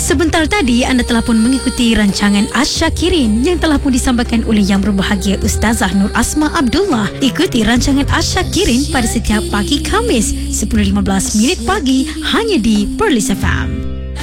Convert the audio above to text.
Sebentar tadi anda telah pun mengikuti rancangan Asyakirin yang telah pun disampaikan oleh yang berbahagia Ustazah Nur Asma Abdullah. Ikuti rancangan Asyakirin pada setiap pagi Khamis 10.15 pagi hanya di Perlis FM.